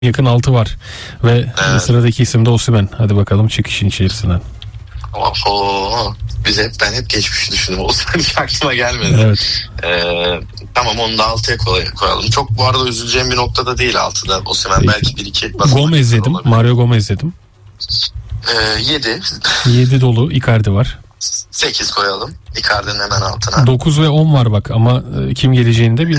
yakın 6 var. Ve sıradaki isim de Osimhen. Hadi bakalım çık işin içerisinden. Ben hep geçmişi düşündüm. Osimhen hiç aklıma gelmedi. Evet. Tamam, onu da 6'ya koyalım. Çok bu arada üzüleceğim bir noktada değil 6'da. Osimhen belki 1-2 Gomez dedim. Mario Gomez dedim. 7. 7 dolu. Icardi var. 8 koyalım. Icardi'nin hemen altına. 9 ve 10 var bak ama kim geleceğini de bilmiyorum.